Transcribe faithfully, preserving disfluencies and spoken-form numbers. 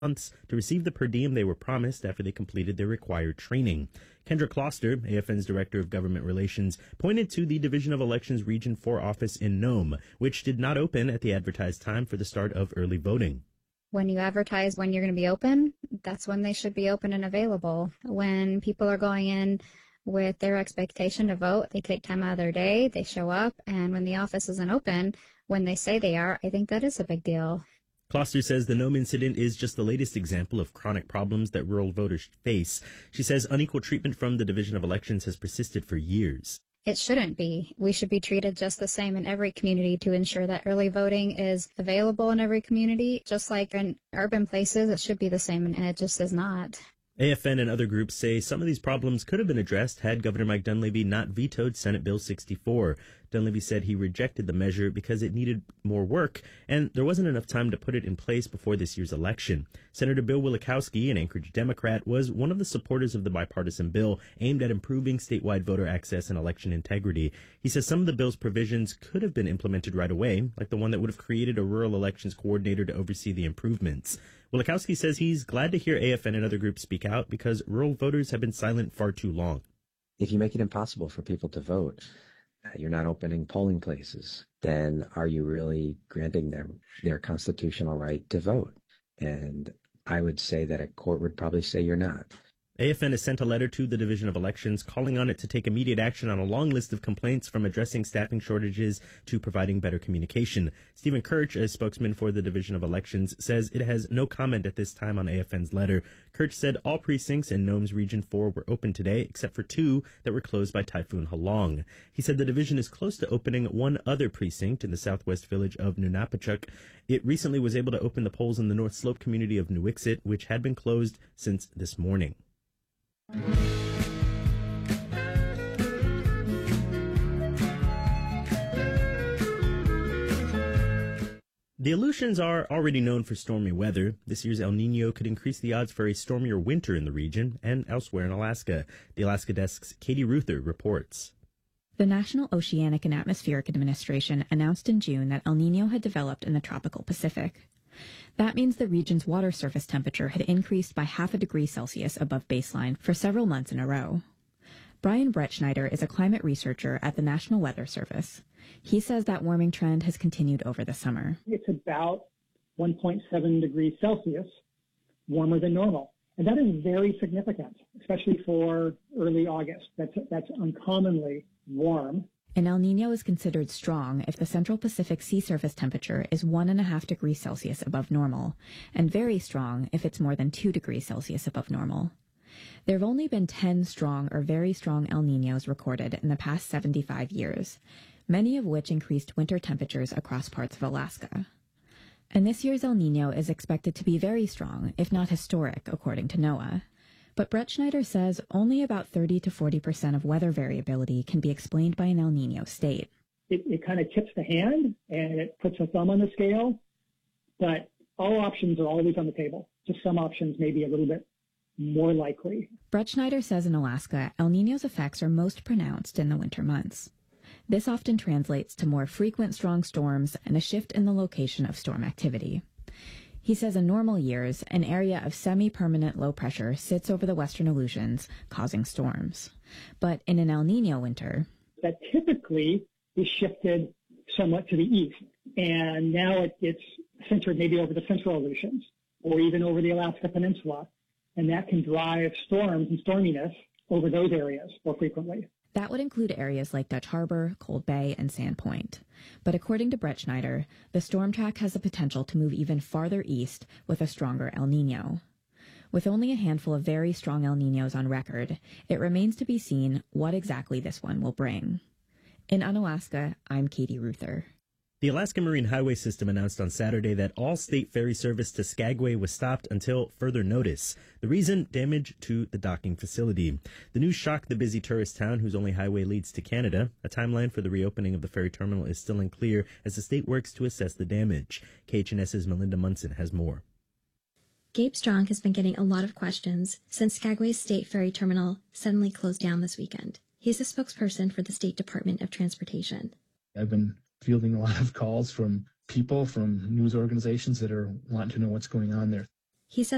months to receive the per diem they were promised after they completed their required training. Kendra Kloster, A F N's Director of Government Relations, pointed to the Division of Elections Region four office in Nome, which did not open at the advertised time for the start of early voting. When you advertise when you're going to be open, that's when they should be open and available. When people are going in with their expectation to vote, they take time out of their day, they show up, and when the office isn't open, when they say they are, I think that is a big deal. Kloster says the Nome incident is just the latest example of chronic problems that rural voters face. She says unequal treatment from the Division of Elections has persisted for years. It shouldn't be. We should be treated just the same in every community to ensure that early voting is available in every community. Just like in urban places, it should be the same, and it just is not. A F N and other groups say some of these problems could have been addressed had Governor Mike Dunleavy not vetoed Senate Bill sixty-four. Dunleavy said he rejected the measure because it needed more work, and there wasn't enough time to put it in place before this year's election. Senator Bill Wielechowski, an Anchorage Democrat, was one of the supporters of the bipartisan bill aimed at improving statewide voter access and election integrity. He says some of the bill's provisions could have been implemented right away, like the one that would have created a rural elections coordinator to oversee the improvements. Wielechowski says he's glad to hear A F N and other groups speak out because rural voters have been silent far too long. If you make it impossible for people to vote, you're not opening polling places, then are you really granting them their constitutional right to vote? And I would say that a court would probably say you're not. A F N has sent a letter to the Division of Elections calling on it to take immediate action on a long list of complaints from addressing staffing shortages to providing better communication. Stephen Kirch, a spokesman for the Division of Elections, says it has no comment at this time on A F N's letter. Kirch said all precincts in Nome's Region four were open today, except for two that were closed by Typhoon Halong. He said the division is close to opening one other precinct in the southwest village of Nunapachuk. It recently was able to open the polls in the North Slope community of Nuiqsut, which had been closed since this morning. The Aleutians are already known for stormy weather. This year's El Nino could increase the odds for a stormier winter in the region and elsewhere in Alaska. The Alaska Desk's Katie Ruther reports. The National Oceanic and Atmospheric Administration announced in June that El Nino had developed in the tropical Pacific. That means the region's water surface temperature had increased by half a degree Celsius above baseline for several months in a row. Brian Bretschneider is a climate researcher at the National Weather Service. He says that warming trend has continued over the summer. It's about one point seven degrees Celsius warmer than normal. And that is very significant, especially for early August. That's, that's uncommonly warm. An El Nino is considered strong if the Central Pacific sea surface temperature is one and a half degrees Celsius above normal, and very strong if it's more than two degrees Celsius above normal. There have only been ten strong or very strong El Ninos recorded in the past seventy-five years, many of which increased winter temperatures across parts of Alaska. And this year's El Nino is expected to be very strong, if not historic, according to NOAA. But Bretschneider says only about thirty to forty percent of weather variability can be explained by an El Nino state. It, it kind of tips the hand and it puts a thumb on the scale, but all options are always on the table. Just some options may be a little bit more likely. Bretschneider says in Alaska, El Nino's effects are most pronounced in the winter months. This often translates to more frequent strong storms and a shift in the location of storm activity. He says in normal years, an area of semi-permanent low pressure sits over the western Aleutians, causing storms. But in an El Nino winter, that typically is shifted somewhat to the east, and now it, it's centered maybe over the central Aleutians or even over the Alaska Peninsula, and that can drive storms and storminess over those areas more frequently. That would include areas like Dutch Harbor, Cold Bay, and Sandpoint. But according to Bretschneider, the storm track has the potential to move even farther east with a stronger El Nino. With only a handful of very strong El Ninos on record, it remains to be seen what exactly this one will bring. In Unalaska, I'm Katie Ruther. The Alaska Marine Highway System announced on Saturday that all state ferry service to Skagway was stopped until further notice. The reason? Damage to the docking facility. The news shocked the busy tourist town whose only highway leads to Canada. A timeline for the reopening of the ferry terminal is still unclear as the state works to assess the damage. K H N S's Melinda Munson has more. Gabe Strong has been getting a lot of questions since Skagway's state ferry terminal suddenly closed down this weekend. He's a spokesperson for the State Department of Transportation. I've been fielding a lot of calls from people, from news organizations that are wanting to know what's going on there. He says